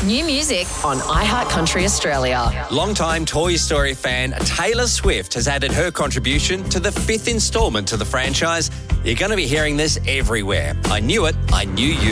New music on iHeartCountry Australia. Longtime Toy Story fan Taylor Swift has added her contribution to the 5th instalment to the franchise. You're going to be hearing this everywhere. I knew it, I knew you.